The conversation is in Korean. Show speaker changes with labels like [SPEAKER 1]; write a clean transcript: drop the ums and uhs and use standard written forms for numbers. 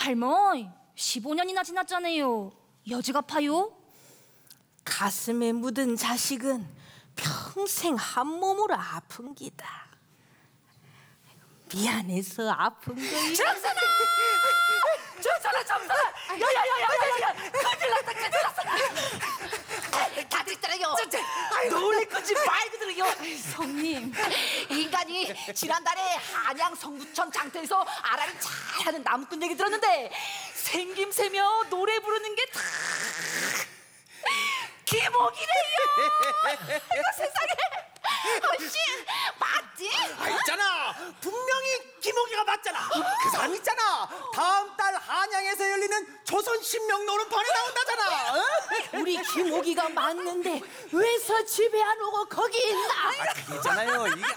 [SPEAKER 1] 할머니, 15년이나 지났잖아요. 여지가 파요?
[SPEAKER 2] 가슴에 묻은 자식은 평생 한 몸으로 아픈 기다. 미안해서 아픈 거야.
[SPEAKER 3] 정선아! 야야야야야야! 큰일 났다, 큰일 났어! 다들 있더라요. 놀릴 거지 말고 들어요.
[SPEAKER 1] 성님,
[SPEAKER 3] 인간이 지난달에 한양 성구천 장터에서 아라리 잘하는 나무꾼 얘기 들었는데 생김새며 노래 부르는 게 다 기목이래요. 이거 세상에 훨씬 맞지?
[SPEAKER 4] 있잖아, 분명히 김옥이가 맞잖아. 그 사람 있잖아, 다음 달 한양에서 열리는 조선신명 노름판에 나온다잖아. 어?
[SPEAKER 2] 우리 김옥이가 맞는데 왜 서 집에 안 오고 거기 있나?
[SPEAKER 4] 그잖아요, 이게